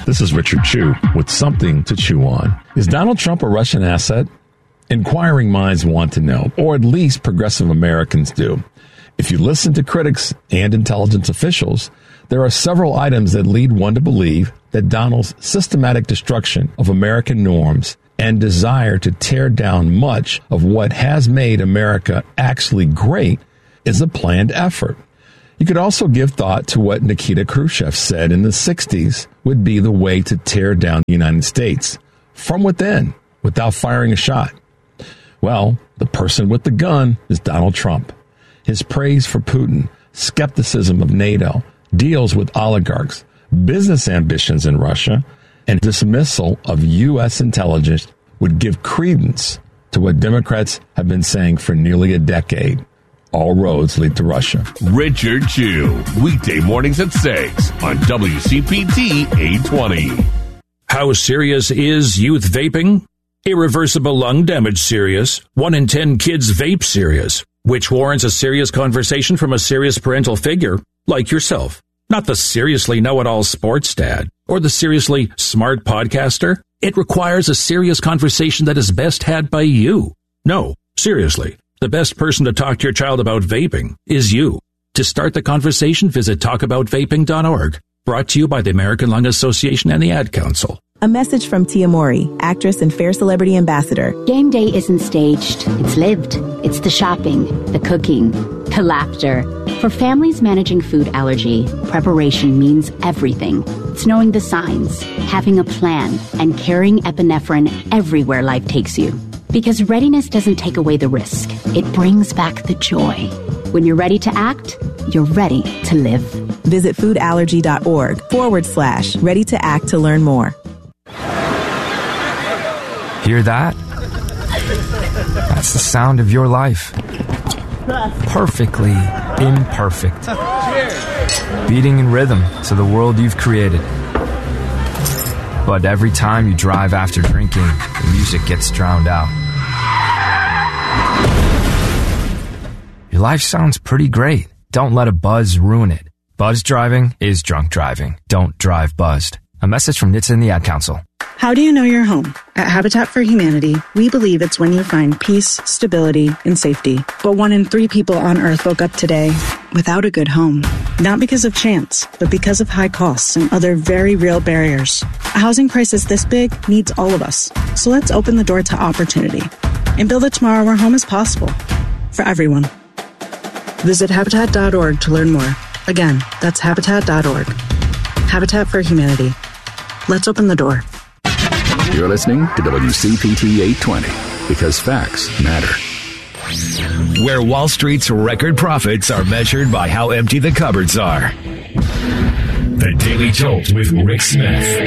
This is Richard Chu with something to chew on. Is Donald Trump a Russian asset? Inquiring minds want to know, or at least progressive Americans do. If you listen to critics and intelligence officials, there are several items that lead one to believe that Donald's systematic destruction of American norms and desire to tear down much of what has made America actually great is a planned effort. You could also give thought to what Nikita Khrushchev said in the 60s would be the way to tear down the United States from within without firing a shot. Well, the person with the gun is Donald Trump. His praise for Putin, skepticism of NATO, deals with oligarchs, business ambitions in Russia, and dismissal of U.S. intelligence would give credence to what Democrats have been saying for nearly a decade. All roads lead to Russia. Richard Chu, weekday mornings at 6 on WCPT 820. How serious is youth vaping? Irreversible lung damage serious. 1 in 10 kids vape serious, which warrants a serious conversation from a serious parental figure like yourself. Not the seriously know-it-all sports dad or the seriously smart podcaster. It requires a serious conversation that is best had by you. No, seriously, the best person to talk to your child about vaping is you. To start the conversation, visit talkaboutvaping.org. Brought to you by the American Lung Association and the Ad Council. A message from Tia Mowry, actress and Fair Celebrity Ambassador. Game day isn't staged. It's lived. It's the shopping, the cooking, the laughter. For families managing food allergy, preparation means everything. It's knowing the signs, having a plan, and carrying epinephrine everywhere life takes you. Because readiness doesn't take away the risk. It brings back the joy. When you're ready to act, you're ready to live. Visit foodallergy.org/ready to act to learn more. Hear that? That's the sound of your life. Perfectly imperfect. Beating in rhythm to the world you've created. But every time you drive after drinking, the music gets drowned out. Your life sounds pretty great. Don't let a buzz ruin it. Buzz driving is drunk driving. Don't drive buzzed. A message from NHTSA and the Ad Council. How do you know you're home? At Habitat for Humanity, we believe it's when you find peace, stability, and safety. But 1 in 3 people on Earth woke up today without a good home. Not because of chance, but because of high costs and other very real barriers. A housing crisis this big needs all of us. So let's open the door to opportunity and build a tomorrow where home is possible for everyone. Visit Habitat.org to learn more. Again, that's Habitat.org. Habitat for Humanity. Let's open the door. You're listening to WCPT 820 because facts matter. Where Wall Street's record profits are measured by how empty the cupboards are. The Daily Jolt with Rick Smith.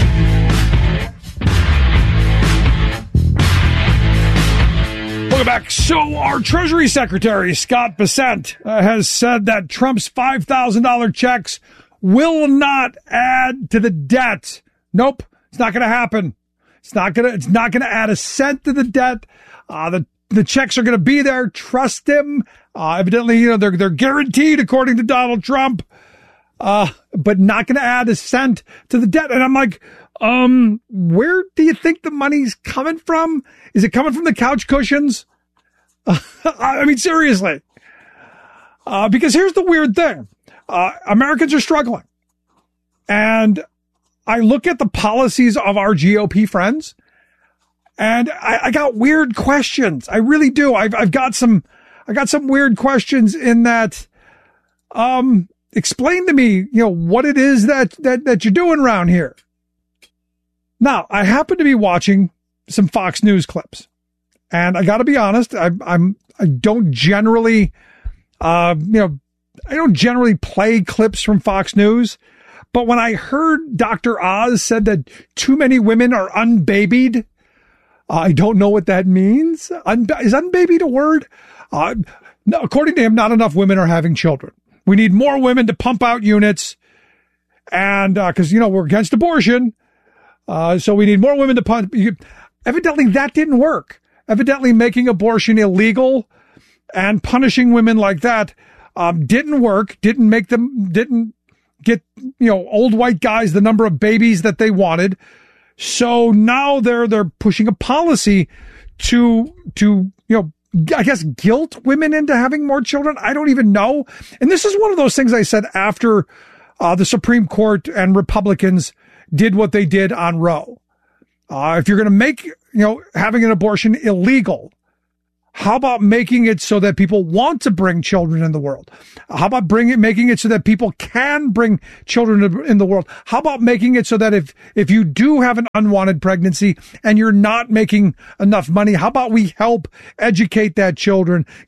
Welcome back. So our Treasury Secretary, Scott Bessent, has said that Trump's $5,000 checks will not add to the debt. Nope, it's not going to happen. It's not going to add a cent to the debt. The checks are going to be there. Trust him. Evidently, they're guaranteed according to Donald Trump. But not going to add a cent to the debt. And I'm like, where do you think the money's coming from? Is it coming from the couch cushions? I mean, seriously. Because here's the weird thing. Americans are struggling. And I look at the policies of our GOP friends and I got weird questions. I really do. I got some weird questions in that, explain to me, what it is that you're doing around here. Now, I happen to be watching some Fox News clips and I got to be honest. I don't generally, I don't generally play clips from Fox News. But when I heard Dr. Oz said that too many women are unbabied, I don't know what that means. Is unbabied a word? No, according to him, not enough women are having children. We need more women to pump out units. And because, we're against abortion. So we need more women to pump. Evidently, that didn't work. Evidently, making abortion illegal and punishing women like that didn't work, didn't get, old white guys the number of babies that they wanted. So now they're pushing a policy to I guess guilt women into having more children. I don't even know. And this is one of those things I said after the Supreme Court and Republicans did what they did on Roe. If you're going to make, having an abortion illegal, how about making it so that people want to bring children in the world? How about making it so that people can bring children in the world? How about making it so that if you do have an unwanted pregnancy and you're not making enough money, how about we help educate that child,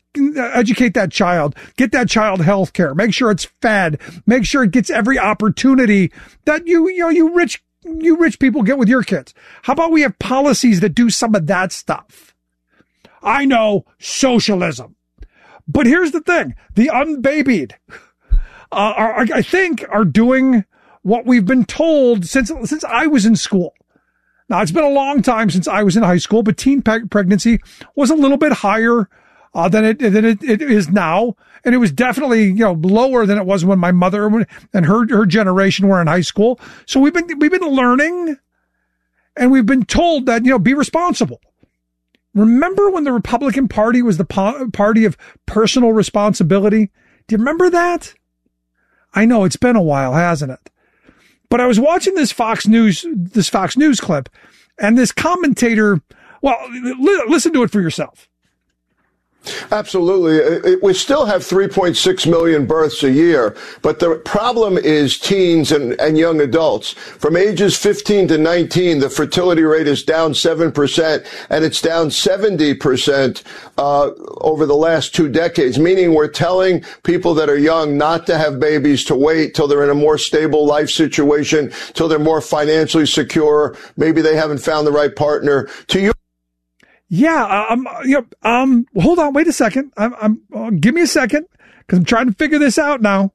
get that child health care, make sure it's fed, make sure it gets every opportunity that you rich people get with your kids. How about we have policies that do some of that stuff? I know, socialism. But here's the thing. The unbabied I think are doing what we've been told since I was in school. Now, it's been a long time since I was in high school, but teen pregnancy was a little bit higher than it is now. And it was definitely, lower than it was when my mother and her generation were in high school. So we've been learning, and we've been told that, be responsible. Remember when the Republican Party was the party of personal responsibility? Do you remember that? I know it's been a while, hasn't it? But I was watching this Fox News clip, and this commentator, listen to it for yourself. Absolutely. We still have 3.6 million births a year, but the problem is teens and young adults. From ages 15 to 19, the fertility rate is down 7%, and it's down 70% over the last 2 decades, meaning we're telling people that are young not to have babies, to wait till they're in a more stable life situation, till they're more financially secure. Maybe they haven't found the right partner. Yeah, hold on, wait a second. Give me a second, because I'm trying to figure this out now.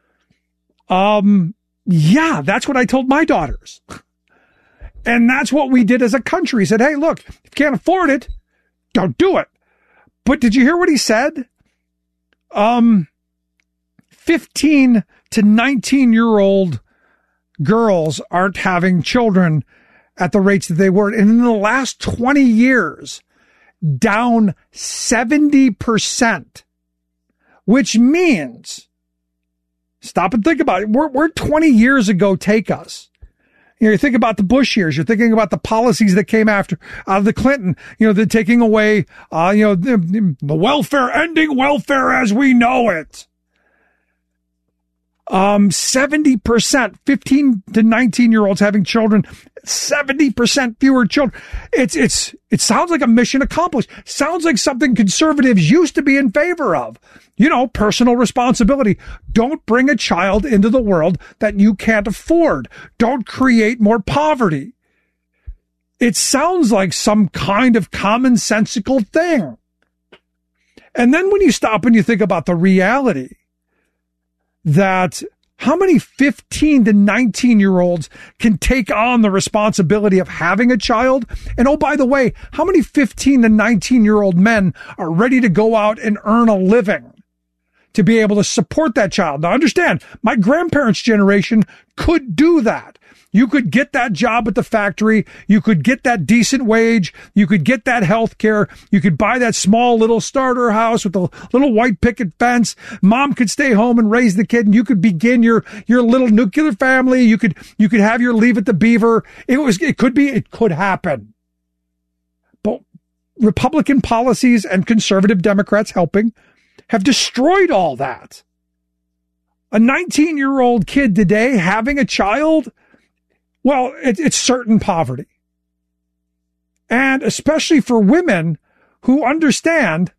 Yeah, that's what I told my daughters. And that's what we did as a country. Said, hey, look, if you can't afford it, don't do it. But did you hear what he said? 15 to 19-year-old girls aren't having children at the rates that they were. And in the last 20 years, down 70%, which means, stop and think about it. Where 20 years ago take us? You think about the Bush years. You're thinking about the policies that came out of the Clinton, the taking away, the welfare, ending welfare as we know it. 70%, 15 to 19-year-olds having children, 70% fewer children. It sounds like a mission accomplished. Sounds like something conservatives used to be in favor of. Personal responsibility. Don't bring a child into the world that you can't afford. Don't create more poverty. It sounds like some kind of commonsensical thing. And then when you stop and you think about the reality, that how many 15 to 19-year-olds can take on the responsibility of having a child? And oh, by the way, how many 15 to 19-year-old men are ready to go out and earn a living to be able to support that child? Now, understand, my grandparents' generation could do that. You could get that job at the factory. You could get that decent wage. You could get that health care. You could buy that small little starter house with a little white picket fence. Mom could stay home and raise the kid, and you could begin your little nuclear family. You could have your Leave It to Beaver. It could happen. But Republican policies and conservative Democrats helping have destroyed all that. A 19-year-old kid today having a child, well, it's certain poverty. And especially for women who aren't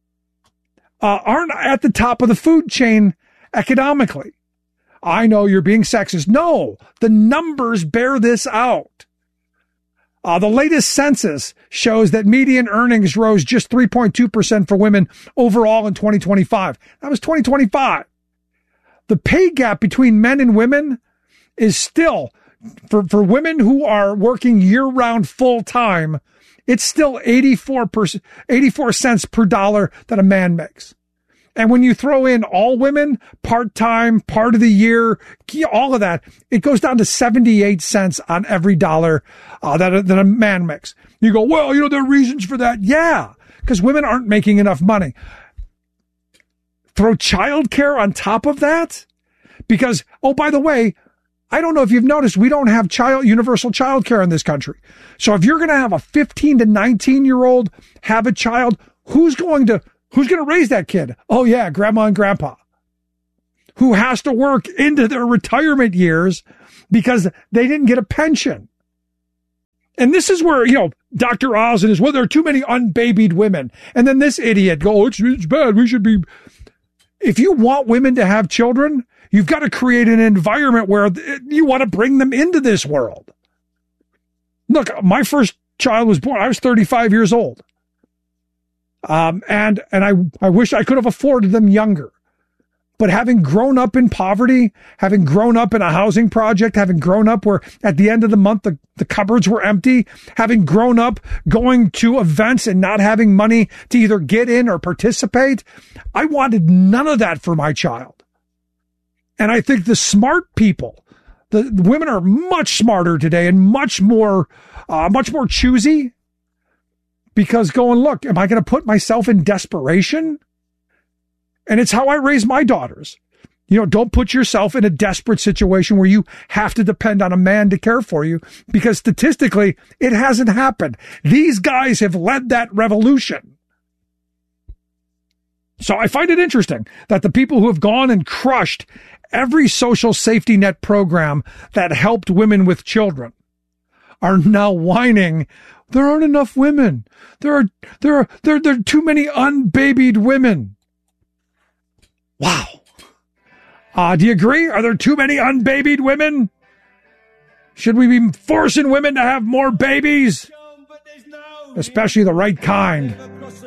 at the top of the food chain economically. I know you're being sexist. No, the numbers bear this out. The latest census shows that median earnings rose just 3.2% for women overall in 2025. That was 2025. The pay gap between men and women is still, for women who are working year-round full-time, it's still 84 cents per dollar that a man makes. And when you throw in all women, part-time, part of the year, all of that, it goes down to 78 cents on every dollar that a man makes. You go, well, there are reasons for that. Yeah, because women aren't making enough money. Throw childcare on top of that? Because, oh, by the way, I don't know if you've noticed, we don't have universal childcare in this country. So if you're going to have a 15 to 19-year-old have a child, who's going to raise that kid? Oh, yeah, grandma and grandpa, who has to work into their retirement years because they didn't get a pension. And this is where, Dr. Oz is, well, there are too many unbabied women. And then this idiot go, it's bad. We should be. If you want women to have children, you've got to create an environment where you want to bring them into this world. Look, my first child was born. I was 35 years old. And I wish I could have afforded them younger. But having grown up in poverty, having grown up in a housing project, having grown up where at the end of the month the cupboards were empty, having grown up going to events and not having money to either get in or participate, I wanted none of that for my child. And I think the smart people, the women are much smarter today and much more choosy, because going, look, am I going to put myself in desperation? And it's how I raise my daughters. Don't put yourself in a desperate situation where you have to depend on a man to care for you, because statistically, it hasn't happened. These guys have led that revolution. So I find it interesting that the people who have gone and crushed every social safety net program that helped women with children are now whining, there aren't enough women. There are too many unbabied women. Wow. Do you agree? Are there too many unbabied women? Should we be forcing women to have more babies? Especially the right kind.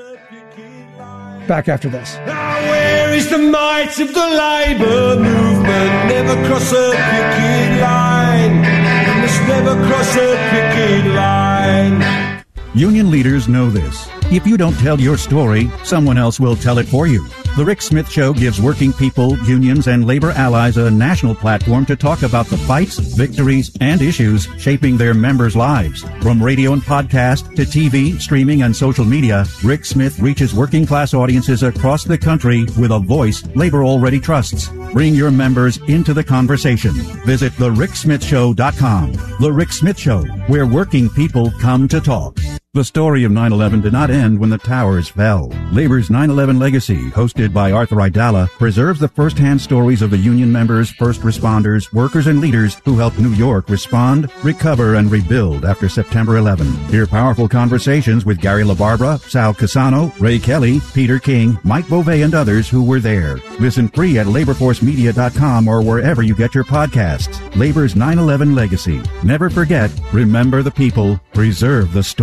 Back after this. Now where is the might of the Labour movement? Never cross a picket line. You must never cross a picket line. Union leaders know this. If you don't tell your story, someone else will tell it for you. The Rick Smith Show gives working people, unions, and labor allies a national platform to talk about the fights, victories, and issues shaping their members' lives. From radio and podcast to TV, streaming, and social media, Rick Smith reaches working class audiences across the country with a voice labor already trusts. Bring your members into the conversation. Visit thericksmithshow.com. The Rick Smith Show, where working people come to talk. The story of 9/11 did not end when the towers fell. Labor's 9/11 Legacy, hosted by Arthur Aidala, preserves the first-hand stories of the union members, first responders, workers, and leaders who helped New York respond, recover, and rebuild after September 11. Hear powerful conversations with Gary LaBarbera, Sal Casano, Ray Kelly, Peter King, Mike Beauvais, and others who were there. Listen free at laborforcemedia.com or wherever you get your podcasts. Labor's 9/11 Legacy. Never forget, remember the people, preserve the story.